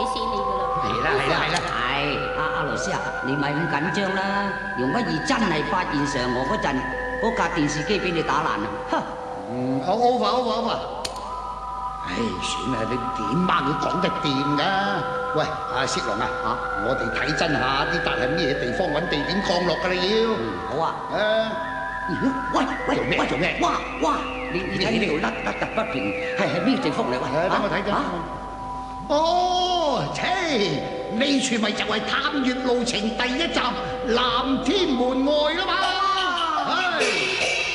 死你噶啦！ 阿羅斯啊，你咪咁緊張啦！容乜易真係發現嫦娥嗰陣，嗰架電視機俾你打爛啊！哼！ 好 over。唉，算啦，你點掹佢講得掂㗎？喂，阿薛龍啊，我哋睇真下啲笪係咩地方，揾地點降落㗎啦要。 好啊。喂，做咩？哇！你睇呢條凹凸不平，係咩地方嚟？喂， 等我睇睇。哦，呢處咪就係探月路程第一站藍天門外啦嘛！